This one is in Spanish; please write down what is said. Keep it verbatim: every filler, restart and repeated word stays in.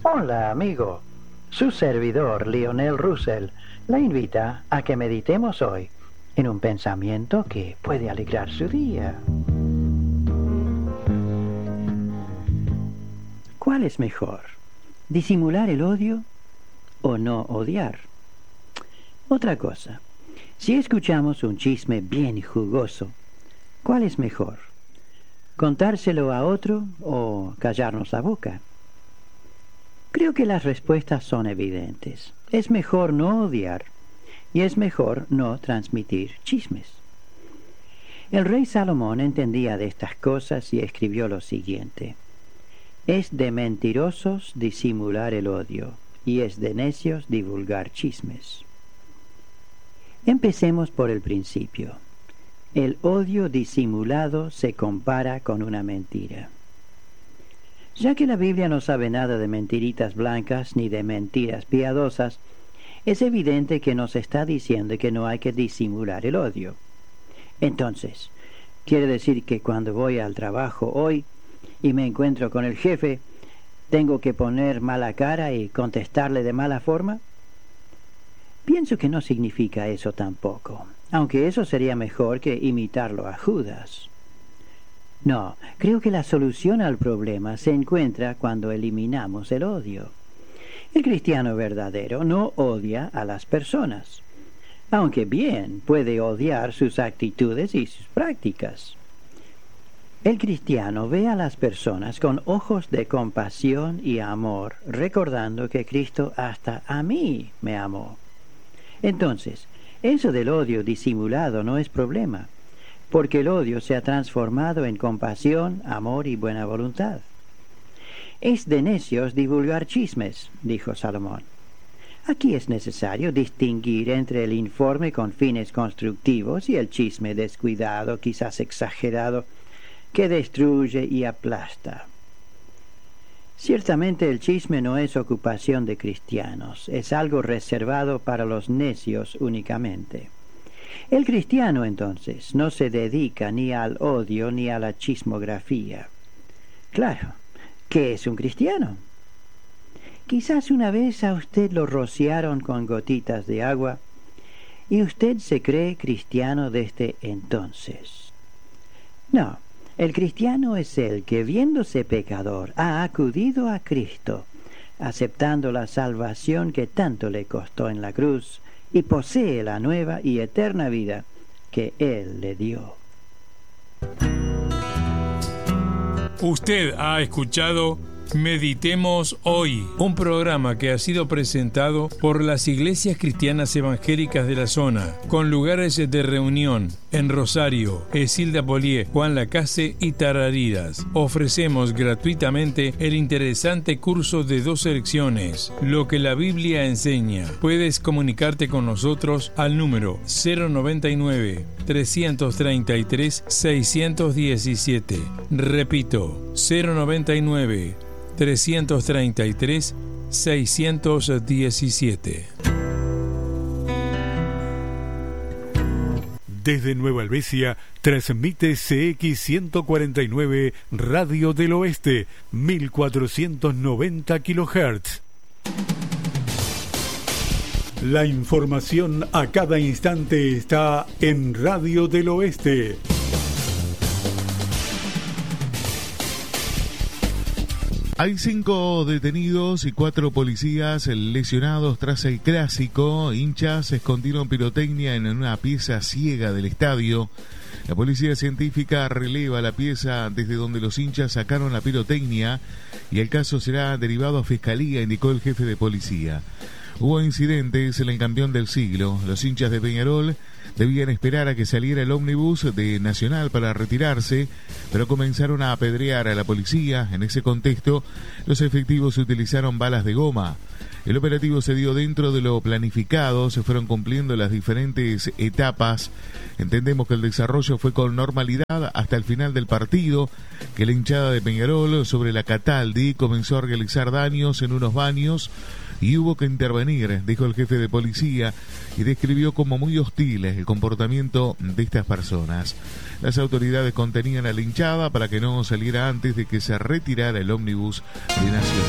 Hola, amigo. Su servidor, Lionel Russell, le invita a que meditemos hoy en un pensamiento que puede alegrar su día. ¿Cuál es mejor? ¿Disimular el odio o no odiar? Otra cosa, si escuchamos un chisme bien jugoso, ¿cuál es mejor? ¿Contárselo a otro o callarnos la boca? Creo que las respuestas son evidentes. Es mejor no odiar y es mejor no transmitir chismes. El rey Salomón entendía de estas cosas y escribió lo siguiente: es de mentirosos disimular el odio y es de necios divulgar chismes. Empecemos por el principio. El odio disimulado se compara con una mentira. Ya que la Biblia no sabe nada de mentiritas blancas ni de mentiras piadosas, es evidente que nos está diciendo que no hay que disimular el odio. Entonces, ¿quiere decir que cuando voy al trabajo hoy y me encuentro con el jefe, tengo que poner mala cara y contestarle de mala forma? Pienso que no significa eso tampoco, aunque eso sería mejor que imitarlo a Judas. No, creo que la solución al problema se encuentra cuando eliminamos el odio. El cristiano verdadero no odia a las personas, aunque bien puede odiar sus actitudes y sus prácticas. El cristiano ve a las personas con ojos de compasión y amor, recordando que Cristo hasta a mí me amó. Entonces, eso del odio disimulado no es problema, porque el odio se ha transformado en compasión, amor y buena voluntad. Es de necios divulgar chismes, dijo Salomón. Aquí es necesario distinguir entre el informe con fines constructivos y el chisme descuidado, quizás exagerado, que destruye y aplasta. Ciertamente el chisme no es ocupación de cristianos, es algo reservado para los necios únicamente. El cristiano, entonces, no se dedica ni al odio ni a la chismografía. Claro, ¿qué es un cristiano? Quizás una vez a usted lo rociaron con gotitas de agua y usted se cree cristiano desde entonces. No, el cristiano es el que, viéndose pecador, ha acudido a Cristo, aceptando la salvación que tanto le costó en la cruz, y posee la nueva y eterna vida que Él le dio. Usted ha escuchado Meditemos Hoy, un programa que ha sido presentado por las iglesias cristianas evangélicas de la zona, con lugares de reunión en Rosario, Esilda Polié, Juan Lacase y Tarariras. Ofrecemos gratuitamente el interesante curso de dos lecciones, Lo que la Biblia enseña. Puedes comunicarte con nosotros al número cero noventa y nueve, trescientos treinta y tres, seiscientos diecisiete. Repito, cero noventa y nueve, trescientos treinta y tres, seiscientos diecisiete. Desde Nueva Helvecia transmite C X ciento cuarenta y nueve Radio del Oeste, mil cuatrocientos noventa kilohertz. La información a cada instante está en Radio del Oeste. Hay cinco detenidos y cuatro policías lesionados tras el clásico. Hinchas escondieron pirotecnia en una pieza ciega del estadio. La policía científica releva la pieza desde donde los hinchas sacaron la pirotecnia y el caso será derivado a Fiscalía, indicó el jefe de policía. Hubo incidentes en el campeón del siglo. Los hinchas de Peñarol debían esperar a que saliera el ómnibus de Nacional para retirarse, pero comenzaron a apedrear a la policía. En ese contexto, los efectivos utilizaron balas de goma. El operativo se dio dentro de lo planificado, se fueron cumpliendo las diferentes etapas. Entendemos que el desarrollo fue con normalidad hasta el final del partido, que la hinchada de Peñarol sobre la Cataldi comenzó a realizar daños en unos baños y hubo que intervenir, dijo el jefe de policía, y describió como muy hostil el comportamiento de estas personas. Las autoridades contenían a la hinchada para que no saliera antes de que se retirara el ómnibus de Nacional.